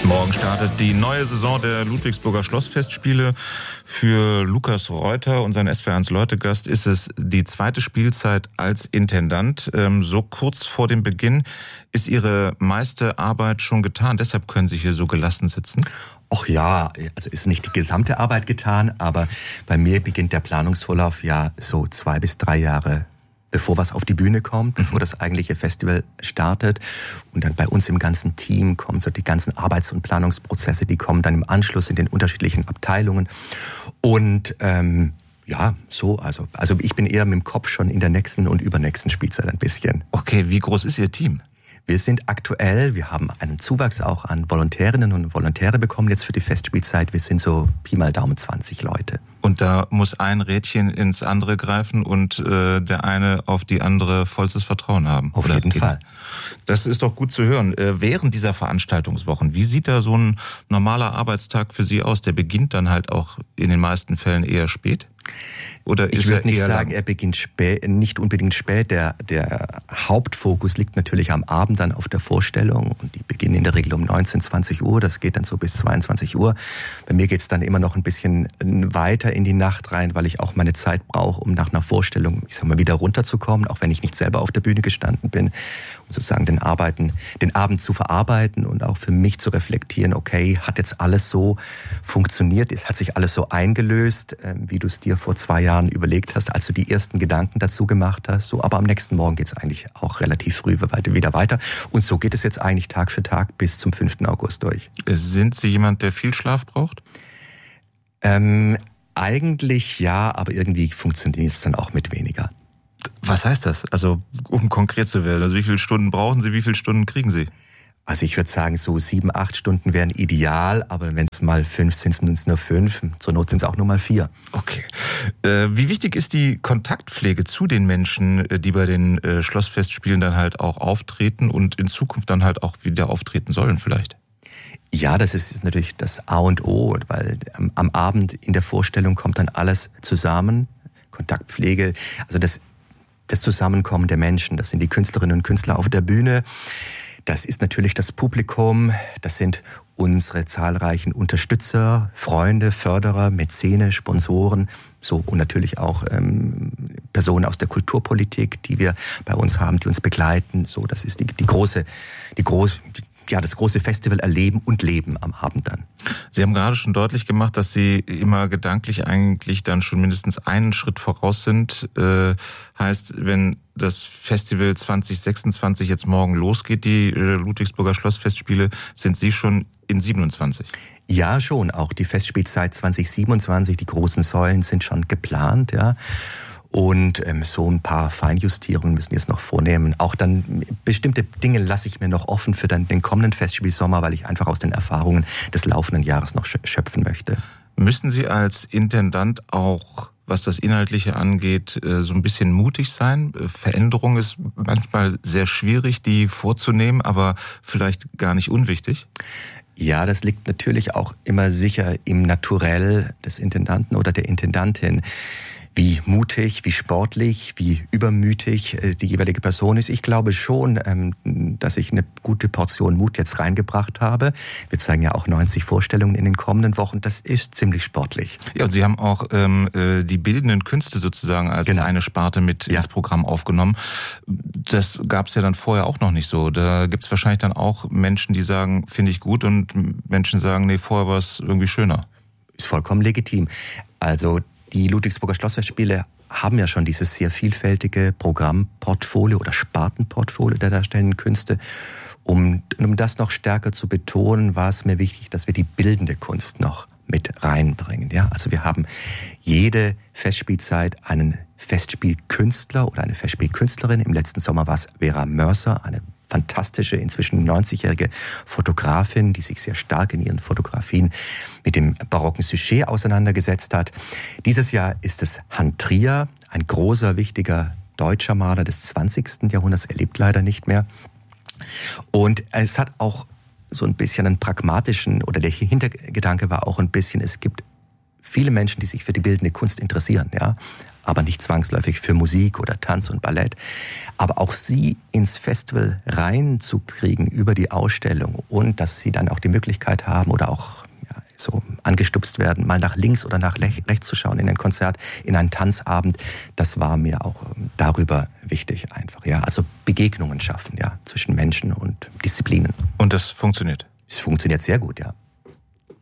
Morgen startet die neue Saison der Ludwigsburger Schlossfestspiele. Für Lukas Reuter, unseren SWR1 Leute-Gast, ist es die zweite Spielzeit als Intendant. So kurz vor dem Beginn ist Ihre meiste Arbeit schon getan. Deshalb können Sie hier so gelassen sitzen. Ach ja, also ist nicht die gesamte Arbeit getan, aber bei mir beginnt der Planungsvorlauf ja so 2 bis 3 Jahre bevor was auf die Bühne kommt, bevor das eigentliche Festival startet. Und dann bei uns im ganzen Team kommen so die ganzen Arbeits- und Planungsprozesse, die kommen dann im Anschluss in den unterschiedlichen Abteilungen. Und ja, so, also ich bin eher mit dem Kopf schon in der nächsten und übernächsten Spielzeit ein bisschen. Okay, wie groß ist Ihr Team? Wir sind aktuell, wir haben einen Zuwachs auch an Volontärinnen und Volontäre bekommen jetzt für die Festspielzeit. Wir sind so Pi mal Daumen 20 Leute. Und da muss ein Rädchen ins andere greifen und der eine auf die andere vollstes Vertrauen haben. Auf jeden Fall. Das ist doch gut zu hören. Während dieser Veranstaltungswochen, wie sieht da so ein normaler Arbeitstag für Sie aus? Der beginnt dann halt auch in den meisten Fällen eher spät? Oder ist ich würde nicht sagen, lang? Er beginnt spät, nicht unbedingt spät. Der Hauptfokus liegt natürlich am Abend dann auf der Vorstellung. Und die beginnen in der Regel um 19, 20 Uhr. Das geht dann so bis 22 Uhr. Bei mir geht's dann immer noch ein bisschen weiter in die Nacht rein, weil ich auch meine Zeit brauche, um nach einer Vorstellung, ich sag mal, wieder runterzukommen, auch wenn ich nicht selber auf der Bühne gestanden bin, um sozusagen den Abend zu verarbeiten und auch für mich zu reflektieren, okay, hat jetzt alles so funktioniert, es hat sich alles so eingelöst, wie du es dir vor 2 Jahren überlegt hast, als du die ersten Gedanken dazu gemacht hast. So, aber am nächsten Morgen geht es eigentlich auch relativ früh wieder weiter. Und so geht es jetzt eigentlich Tag für Tag bis zum 5. August durch. Sind Sie jemand, der viel Schlaf braucht? Eigentlich ja, aber irgendwie funktioniert es dann auch mit weniger. Was heißt das? Also, um konkret zu werden, also wie viele Stunden brauchen Sie, wie viele Stunden kriegen Sie? Also ich würde sagen, so 7, 8 Stunden wären ideal, aber wenn es mal 5 sind, sind es nur 5. Zur Not sind es auch nur mal 4. Okay. Wie wichtig ist die Kontaktpflege zu den Menschen, die bei den Schlossfestspielen dann halt auch auftreten und in Zukunft dann halt auch wieder auftreten sollen vielleicht? Ja, das ist natürlich das A und O, weil am Abend in der Vorstellung kommt dann alles zusammen. Kontaktpflege, also das Zusammenkommen der Menschen, das sind die Künstlerinnen und Künstler auf der Bühne. Das ist natürlich das Publikum, das sind unsere zahlreichen Unterstützer, Freunde, Förderer, Mäzene, Sponsoren, so und natürlich auch Personen aus der Kulturpolitik, die wir bei uns haben, die uns begleiten. So, das ist das große Festival erleben und leben am Abend dann. Sie haben gerade schon deutlich gemacht, dass Sie immer gedanklich eigentlich dann schon mindestens einen Schritt voraus sind. Heißt, wenn das Festival 2026 jetzt morgen losgeht, die Ludwigsburger Schlossfestspiele, sind Sie schon in 27? Ja, schon. Auch die Festspielzeit 2027, die großen Säulen sind schon geplant, ja. Und so ein paar Feinjustierungen müssen wir jetzt noch vornehmen. Auch dann bestimmte Dinge lasse ich mir noch offen für dann den kommenden Festspielsommer, weil ich einfach aus den Erfahrungen des laufenden Jahres noch schöpfen möchte. Müssen Sie als Intendant auch, was das Inhaltliche angeht, so ein bisschen mutig sein? Veränderung ist manchmal sehr schwierig, die vorzunehmen, aber vielleicht gar nicht unwichtig. Ja, das liegt natürlich auch immer sicher im Naturell des Intendanten oder der Intendantin. Wie mutig, wie sportlich, wie übermütig die jeweilige Person ist. Ich glaube schon, dass ich eine gute Portion Mut jetzt reingebracht habe. Wir zeigen ja auch 90 Vorstellungen in den kommenden Wochen. Das ist ziemlich sportlich. Ja, und Sie haben auch die bildenden Künste sozusagen als eine Sparte mit ins Programm aufgenommen. Das gab es ja dann vorher auch noch nicht so. Da gibt es wahrscheinlich dann auch Menschen, die sagen, finde ich gut, und Menschen sagen, nee, vorher war es irgendwie schöner. Ist vollkommen legitim. Also die Ludwigsburger Schlossfestspiele haben ja schon dieses sehr vielfältige Programmportfolio oder Spartenportfolio der darstellenden Künste. Um das noch stärker zu betonen, war es mir wichtig, dass wir die bildende Kunst noch mit reinbringen. Ja? Also wir haben jede Festspielzeit einen Festspielkünstler oder eine Festspielkünstlerin. Im letzten Sommer war es Vera Mörser, eine fantastische, inzwischen 90-jährige Fotografin, die sich sehr stark in ihren Fotografien mit dem barocken Sujet auseinandergesetzt hat. Dieses Jahr ist es Han Trier, ein großer, wichtiger deutscher Maler des 20. Jahrhunderts. Er lebt leider nicht mehr. Und es hat auch so ein bisschen einen pragmatischen, oder der Hintergedanke war auch ein bisschen, es gibt viele Menschen, die sich für die bildende Kunst interessieren, ja. aber nicht zwangsläufig für Musik oder Tanz und Ballett. Aber auch sie ins Festival reinzukriegen über die Ausstellung und dass sie dann auch die Möglichkeit haben oder auch so angestupst werden, mal nach links oder nach rechts zu schauen in ein Konzert, in einen Tanzabend, das war mir auch darüber wichtig einfach. Ja, also Begegnungen schaffen, ja, zwischen Menschen und Disziplinen. Und das funktioniert? Es funktioniert sehr gut, ja.